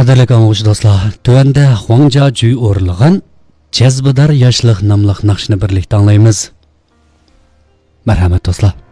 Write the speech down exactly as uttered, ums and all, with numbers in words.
Qadrli anglag'uchi do'stlar, tuvanda Huangja Ju o'rlagan Jazbador yoshlik nomli naqshni birlikda anglaymiz. Marhamat do'stlar.